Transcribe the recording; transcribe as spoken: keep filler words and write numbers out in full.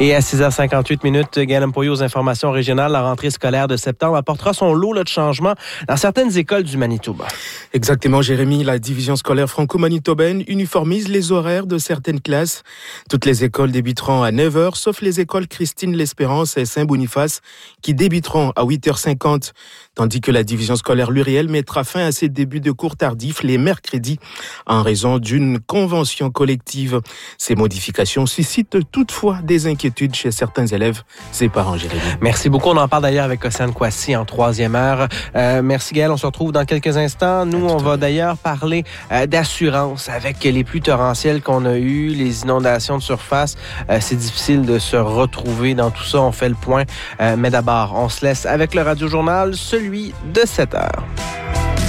Et à six heures cinquante-huit minutes, Gaël Mpoyo aux informations régionales. La rentrée scolaire de septembre apportera son lot là, de changements dans certaines écoles du Manitoba. Exactement, Jérémy. La division scolaire franco-manitobaine uniformise les horaires de certaines classes. Toutes les écoles débuteront à neuf heures, sauf les écoles Christine-l'Espérance et Saint-Boniface qui débuteront à huit heures cinquante. Tandis que la division scolaire Luriel mettra fin à ses débuts de cours tardifs les mercredis en raison d'une convention collective. Ces modifications suscitent toutefois des inquiétudes chez certains élèves et parents, Jérémy. Merci beaucoup. On en parle d'ailleurs avec Océane Kouassi en troisième heure. Euh, merci Gaël. On se retrouve dans quelques instants. Nous, on va d'ailleurs parler euh, d'assurance avec les pluies torrentielles qu'on a eues, les inondations de surface. Euh, c'est difficile de se retrouver dans tout ça. On fait le point. Euh, mais d'abord, on se laisse avec le Radio-Journal, celui de sept heures.